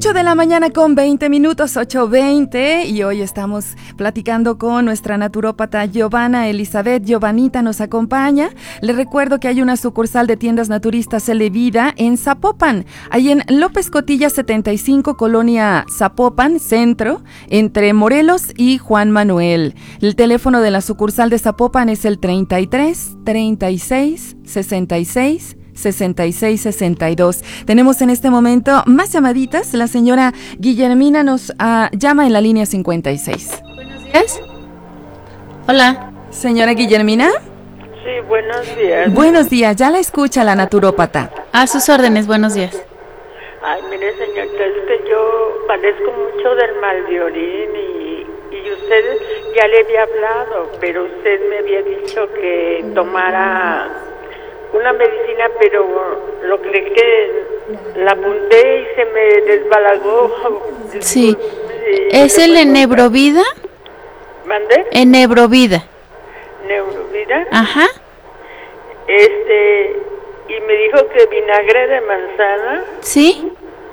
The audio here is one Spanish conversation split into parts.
8 de la mañana con 20 minutos, 8:20, y hoy estamos platicando con nuestra naturópata Giovanna Elizabeth. Giovanita nos acompaña. Les recuerdo que hay una sucursal de tiendas naturistas Elevida en Zapopan, ahí en López Cotilla 75, Colonia Zapopan, Centro, entre Morelos y Juan Manuel. El teléfono de la sucursal de Zapopan es el 33 36 66 6662. Tenemos en este momento más llamaditas. La señora Guillermina nos llama en la línea 56. Buenos días. Hola. Señora Guillermina. Sí, buenos días. Buenos días, ya la escucha la naturópata. A sus órdenes, buenos días. Ay, mire, señorita, es que yo padezco mucho del mal de orín y usted ya le había hablado, pero usted me había dicho que tomara una medicina, pero lo que la apunté y se me desbalagó. Sí. ¿Es el Enebrovida? ¿Mande? Enebrovida. ¿Neurovida? Ajá. Y me dijo que vinagre de manzana. Sí.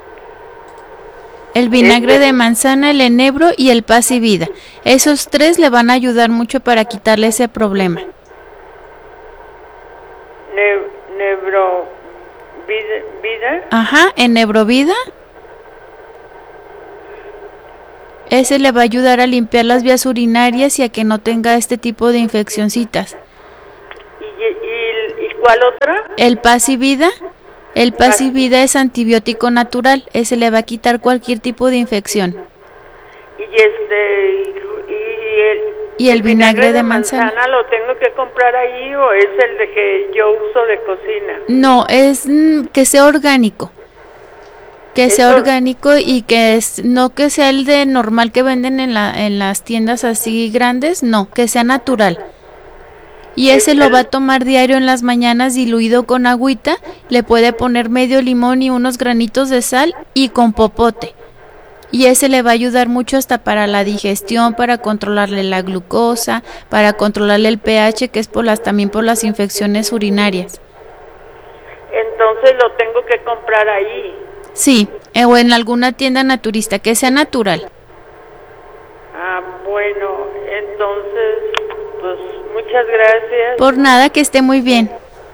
El vinagre de manzana, el enebro y el pasivida. Esos tres le van a ayudar mucho para quitarle ese problema. ¿Vida? Ajá, Enebrovida. Ese le va a ayudar a limpiar las vías urinarias y a que no tenga este tipo de infeccioncitas. ¿Y cuál otra? El pasivida. El pasivida es antibiótico natural. Ese le va a quitar cualquier tipo de infección. ¿Y el vinagre de manzana? ¿Lo tengo que comprar ahí o es el de que yo uso de cocina? No, es que sea orgánico. Que sea orgánico y no que sea el de normal que venden en las tiendas así grandes, no, que sea natural. Y ese lo va a tomar diario en las mañanas diluido con agüita, le puede poner medio limón y unos granitos de sal y con popote. Y ese le va a ayudar mucho hasta para la digestión, para controlarle la glucosa, para controlarle el pH, que es también por las infecciones urinarias. Entonces lo tengo que comprar ahí. Sí, o en alguna tienda naturista, que sea natural. Ah, bueno, entonces, pues muchas gracias. Por nada, que esté muy bien.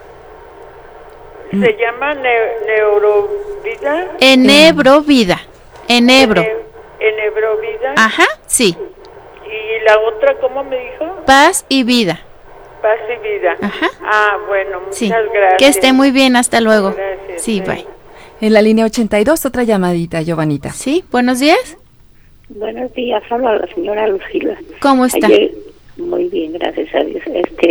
¿Se llama Neurovida? Enebrovida. Enebro. Enebrovida. Ajá, sí. ¿Y la otra cómo me dijo? Paz y vida. Paz y vida. Ajá. Ah, bueno, muchas sí. gracias. Que esté muy bien, hasta luego. Gracias. Sí, bye. En la línea 82, otra llamadita, Giovanita. Sí, buenos días. Buenos días, habla la señora Lucila. ¿Cómo está? Muy bien, gracias a Dios.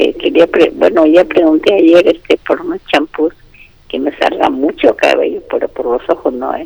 Ya pregunté ayer por unos champús que me salga mucho cabello, pero por los ojos no,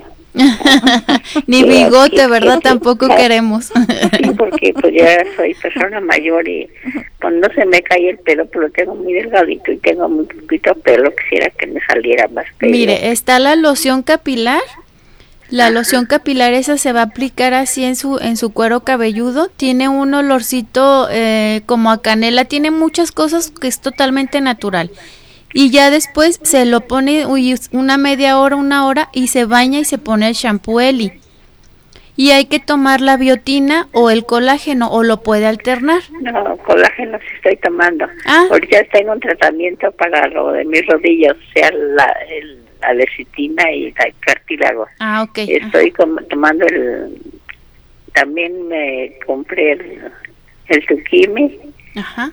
Ni bigote, ¿verdad? Tampoco queremos. Sí, porque pues ya soy persona mayor y cuando se me cae el pelo, pues lo tengo muy delgadito y tengo muy poquito pelo, quisiera que me saliera más pelo. Mire, está la loción capilar. La loción capilar esa se va a aplicar así en su cuero cabelludo. Tiene un olorcito como a canela, tiene muchas cosas que es totalmente natural. Y ya después se lo pone una media hora, 1 hora y se baña y se pone el shampoo Eli. Y hay que tomar la biotina o el colágeno o lo puede alternar. No, colágeno sí estoy tomando. Ahorita tengo un tratamiento para lo de mis rodillas, o sea, la lecitina y el cartílago. Ok. Estoy tomando también me compré el Tuquimi. Ajá.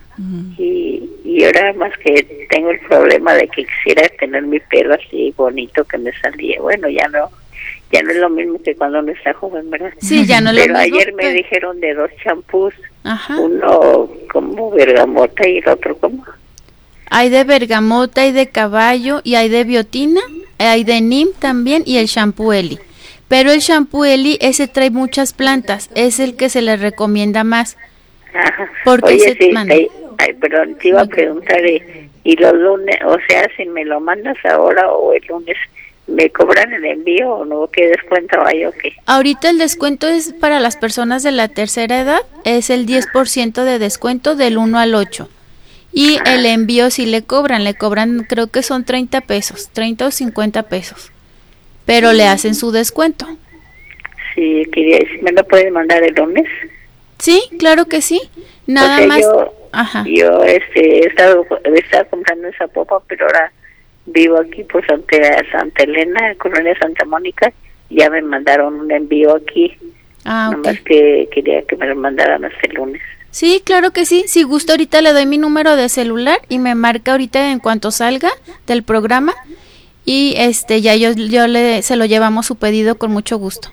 Y ahora más que tengo el problema de que quisiera tener mi pelo así bonito que me salía. Bueno, ya no es lo mismo que cuando uno está joven, ¿verdad? Sí, ya no es lo mismo. Pero ayer me dijeron de 2 champús. Ajá. Uno como bergamota y el otro como. Hay de bergamota, hay de caballo y hay de biotina, hay de neem también y el shampoo Eli. Pero el shampoo Eli, ese trae muchas plantas, es el que se le recomienda más. Ajá. Porque oye, perdón, te iba a preguntar, y los lunes, o sea, si me lo mandas ahora o el lunes, ¿me cobran el envío o no? ¿Qué descuento hay o qué? Ahorita el descuento es para las personas de la tercera edad, es el 10% de descuento del 1 al 8. Y el envío sí le cobran creo que son 30 pesos, 30 o 50 pesos. Pero le hacen su descuento. Sí, quería, si me lo puede mandar el lunes. Sí, claro que sí. Nada más. Yo estaba comprando esa popa, pero ahora vivo aquí por Santa Elena, Colonia Santa Mónica. Ya me mandaron un envío aquí. Nomás que quería que me lo mandaran hasta el lunes. Sí, claro que sí. Si gusta, ahorita le doy mi número de celular y me marca ahorita en cuanto salga del programa. Y ya se lo llevamos su pedido con mucho gusto.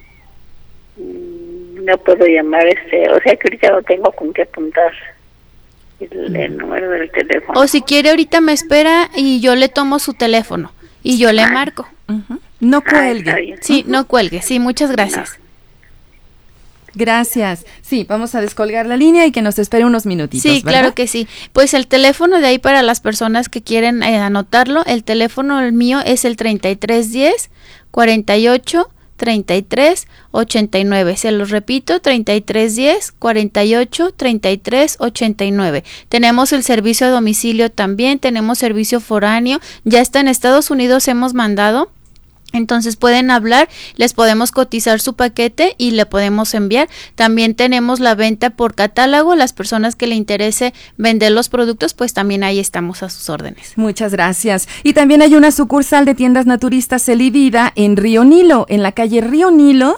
No puedo llamar, o sea que ahorita no tengo con qué apuntar el número del teléfono. O si quiere, ahorita me espera y yo le tomo su teléfono y yo le marco. No cuelgue. Sí, no cuelgue. Sí, muchas gracias. No. Gracias. Sí, vamos a descolgar la línea y que nos espere unos minutitos. Sí, ¿verdad? claro que sí. Pues el teléfono de ahí para las personas que quieren anotarlo, el teléfono mío es el 3310 48 33 89. Se los repito, 3310 48 33 89. Tenemos el servicio a domicilio también, tenemos servicio foráneo. Ya está en Estados Unidos, hemos mandado. Entonces pueden hablar, les podemos cotizar su paquete y le podemos enviar. También tenemos la venta por catálogo. Las personas que le interese vender los productos, pues también ahí estamos a sus órdenes. Muchas gracias. Y también hay una sucursal de tiendas naturistas Elivida en Río Nilo, en la calle Río Nilo,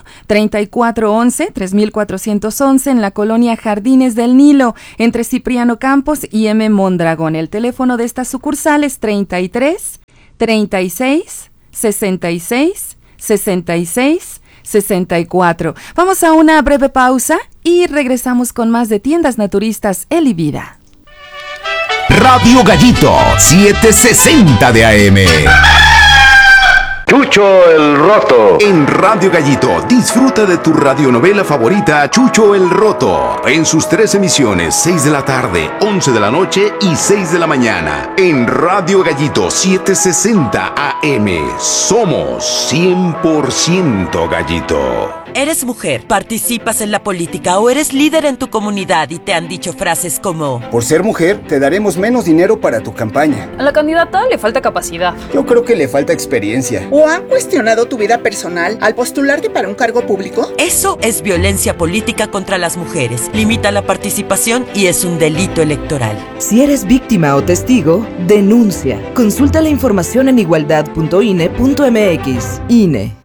3411 en la colonia Jardines del Nilo, entre Cipriano Campos y M. Mondragón. El teléfono de esta sucursal es 33 36 66 66 64. Vamos a una breve pausa y regresamos con más de Tiendas Naturistas Elivida. Radio Gallito 760 de AM. Chucho el Roto. En Radio Gallito, disfruta de tu radionovela favorita, Chucho el Roto, en sus 3 emisiones, 6 de la tarde, 11 de la noche y 6 de la mañana. En Radio Gallito 760 AM, somos 100% Gallito. Eres mujer, participas en la política o eres líder en tu comunidad y te han dicho frases como: por ser mujer, te daremos menos dinero para tu campaña. A la candidata le falta capacidad. Yo creo que le falta experiencia. ¿O han cuestionado tu vida personal al postularte para un cargo público? Eso es violencia política contra las mujeres. Limita la participación y es un delito electoral. Si eres víctima o testigo, denuncia. Consulta la información en igualdad.ine.mx. INE.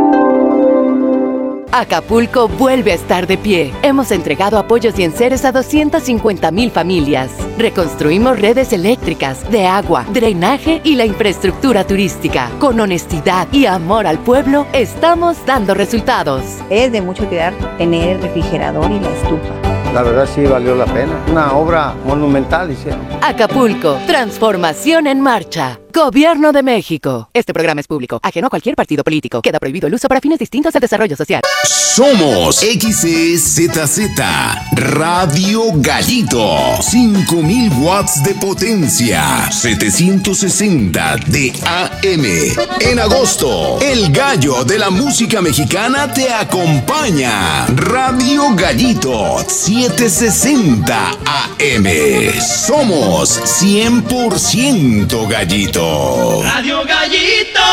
Acapulco vuelve a estar de pie. Hemos entregado apoyos y enseres a 250,000 familias. Reconstruimos redes eléctricas, de agua, drenaje y la infraestructura turística. Con honestidad y amor al pueblo, estamos dando resultados. Es de mucho cuidar tener el refrigerador y la estufa. La verdad sí valió la pena. Una obra monumental hicieron. Acapulco, transformación en marcha. Gobierno de México. Este programa es público, ajeno a cualquier partido político. Queda prohibido el uso para fines distintos al desarrollo social. Somos XCZZ, Radio Gallito, 5,000 watts de potencia, 760 de AM. En agosto, el gallo de la música mexicana te acompaña. Radio Gallito, 760 AM. Somos 100% Gallito. Radio Gallito.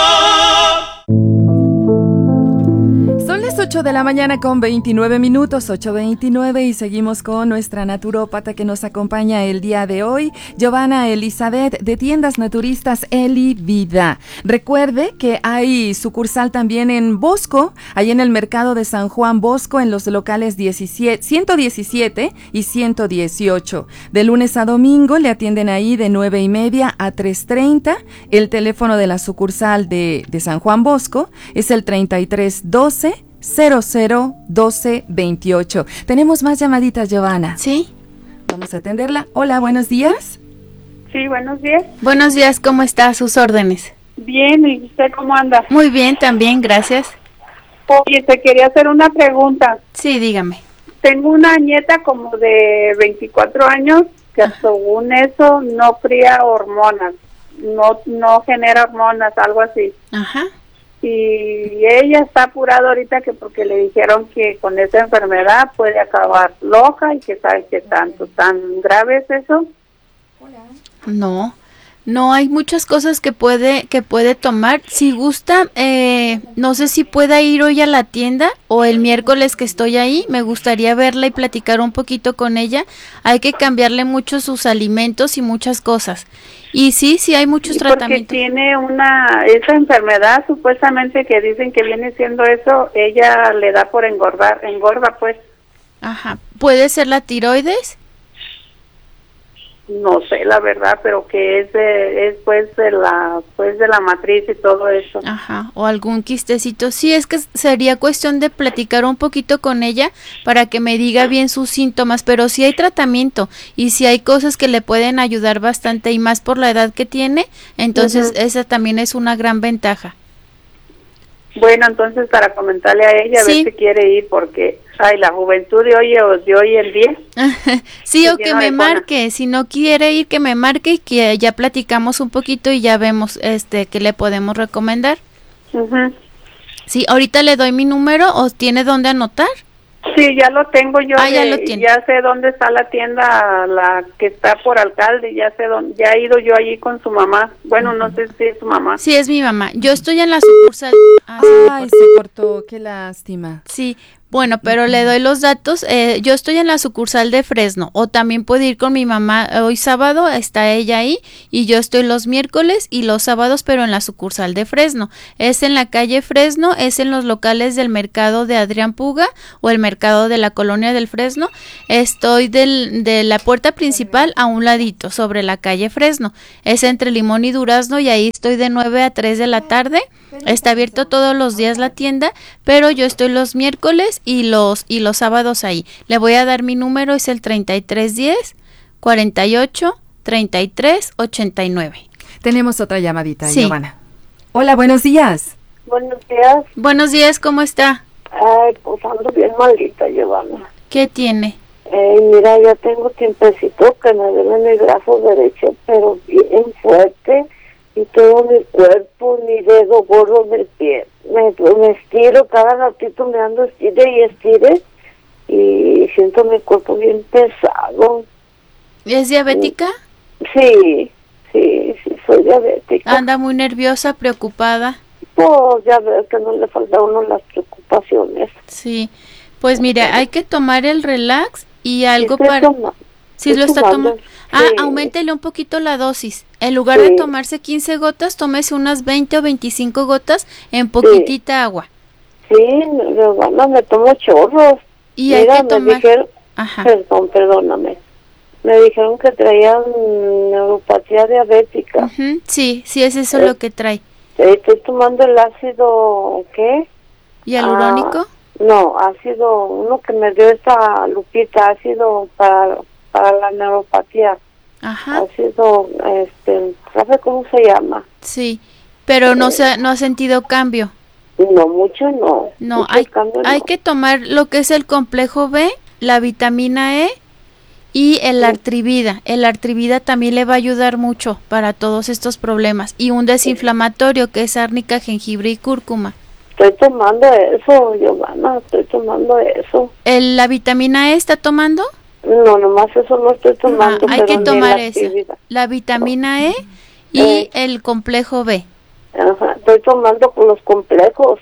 Son las 8 de la mañana con 29 minutos, 8:29, y seguimos con nuestra naturópata que nos acompaña el día de hoy, Giovanna Elizabeth, de Tiendas Naturistas Elivida. Recuerde que hay sucursal también en Bosco, ahí en el mercado de San Juan Bosco, en los locales 117 y 118. De lunes a domingo le atienden ahí de 9:30 a 3:30. El teléfono de la sucursal de San Juan Bosco es el 3312 001228. Tenemos más llamaditas, Giovanna. Sí. Vamos a atenderla. Hola, buenos días. Sí, buenos días. Buenos días, ¿cómo está? A sus órdenes. Bien, ¿y usted cómo anda? Muy bien, también, gracias. Oye, te quería hacer una pregunta. Sí, dígame. Tengo una nieta como de 24 años que según eso no cría hormonas, no genera hormonas, algo así. Ajá. Y ella está apurada ahorita que porque le dijeron que con esa enfermedad puede acabar loca y que sabe que tan grave es eso. No, No, hay muchas cosas que puede tomar. Si gusta, no sé si pueda ir hoy a la tienda o el miércoles que estoy ahí. Me gustaría verla y platicar un poquito con ella. Hay que cambiarle mucho sus alimentos y muchas cosas. Y sí hay muchos tratamientos. Porque tiene esa enfermedad, supuestamente que dicen que viene siendo eso, ella le da por engorda pues. Ajá. ¿Puede ser la tiroides? No sé la verdad, pero que es de la matriz y todo eso. Ajá, o algún quistecito. Sí, es que sería cuestión de platicar un poquito con ella para que me diga bien sus síntomas, pero sí hay tratamiento y sí hay cosas que le pueden ayudar bastante y más por la edad que tiene, entonces esa también es una gran ventaja. Bueno, entonces para comentarle a ella a ver si quiere ir, porque la juventud de hoy en día. Sí, o que me marque, si no quiere ir, que me marque y que ya platicamos un poquito y ya vemos qué le podemos recomendar. Sí, ahorita le doy mi número, ¿o tiene dónde anotar? Sí, ya lo tengo yo. Ya lo tiene. Ya sé dónde está la tienda, la que está por Alcalde, ya sé dónde, ya he ido yo allí con su mamá. Bueno, no sé si es su mamá. Sí, es mi mamá. Yo estoy en la sucursal. Se cortó, qué lástima. Sí. Bueno, pero le doy los datos. Yo estoy en la sucursal de Fresno, o también puede ir con mi mamá. Hoy sábado está ella ahí y yo estoy los miércoles y los sábados, pero en la sucursal de Fresno. Es en la calle Fresno, es en los locales del mercado de Adrián Puga o el mercado de la colonia del Fresno. Estoy de la puerta principal a un ladito, sobre la calle Fresno. Es entre Limón y Durazno y ahí estoy de 9 a 3 de la tarde. Está abierto todos los días la tienda, pero yo estoy los miércoles y los sábados ahí. Le voy a dar mi número, es el 3310 48 33 89. Tenemos otra llamadita, sí. Giovanna. Hola, buenos días. Buenos días. Buenos días, ¿cómo está? Ay, pues ando bien malita, Giovanna. ¿Qué tiene? Mira, ya tengo tiempecito que me duele mi brazo derecho, pero bien fuerte. Y todo mi cuerpo, mi dedo gordo del pie, me estiro, cada ratito me ando estire y siento mi cuerpo bien pesado. ¿Es diabética? Sí, soy diabética. ¿Anda muy nerviosa, preocupada? Pues ya ves que no le falta a uno las preocupaciones. Sí, pues mira, hay que tomar el relax y algo Sí, lo está tomando. Auméntele un poquito la dosis. En lugar de tomarse 15 gotas, tómese unas 20 o 25 gotas en poquitita agua. Sí, me tomo chorros. Y hay que tomar... me dijeron, perdóname. Me dijeron que traían neuropatía diabética. Sí, es eso lo que trae. Estoy tomando el ácido, ¿qué? ¿Hialurónico? No, ácido, uno que me dio esta Lupita, ácido para la neuropatía. Ajá. Ácido, ¿sabe cómo se llama? Sí, pero no ha sentido cambio. No, mucho no. No, hay que tomar lo que es el complejo B, la vitamina E y el artrivida. El artrivida también le va a ayudar mucho para todos estos problemas. Y un desinflamatorio que es árnica, jengibre y cúrcuma. Estoy tomando eso, Giovanna, estoy tomando eso. ¿La vitamina E está tomando? No, nomás eso no estoy tomando. Hay que tomar esa, la vitamina E y el complejo B. Ajá, estoy tomando con los complejos.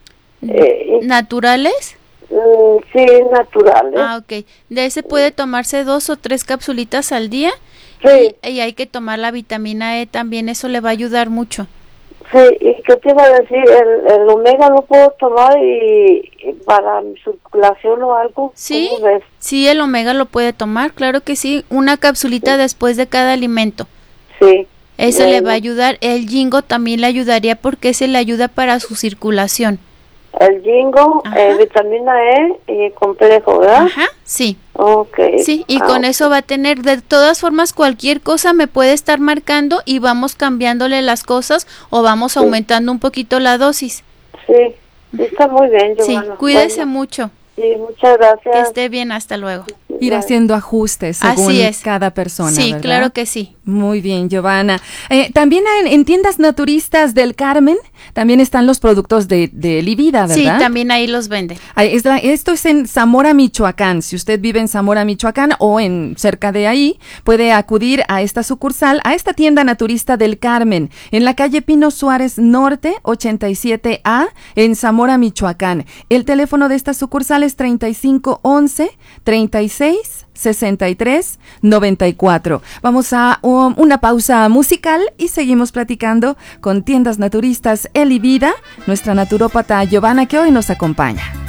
¿Naturales? Sí, naturales. Ok. De ese puede tomarse 2 o 3 capsulitas al día. Sí. Y hay que tomar la vitamina E también, eso le va a ayudar mucho. Sí, ¿y qué te iba a decir? El omega lo puedo tomar y para mi circulación o algo. Sí, ¿cómo ves? Sí, el omega lo puede tomar, claro que sí. Una capsulita después de cada alimento. Sí. Ese le va a ayudar. El Jingo también le ayudaría porque ese le ayuda para su circulación. El Jingo, vitamina E y complejo, ¿verdad? Ajá, sí. Okay. Sí, y con eso va a tener, de todas formas, cualquier cosa me puede estar marcando y vamos cambiándole las cosas o vamos aumentando un poquito la dosis. Sí, está muy bien, Giovanna. Sí, cuídese mucho. Sí, muchas gracias. Que esté bien, hasta luego. Ir haciendo ajustes según cada persona, sí, ¿verdad? Claro que sí. Muy bien, Giovanna. También en tiendas naturistas del Carmen también están los productos de Elivida, ¿verdad? Sí, también ahí los venden. Esto es en Zamora, Michoacán. Si usted vive en Zamora, Michoacán o cerca de ahí, puede acudir a esta sucursal, a esta tienda naturista del Carmen, en la calle Pino Suárez Norte, 87A, en Zamora, Michoacán. El teléfono de esta sucursal es 3511-3663-94. Vamos a una pausa musical y seguimos platicando con Tiendas Naturistas Elivida, nuestra naturópata Giovanna, que hoy nos acompaña.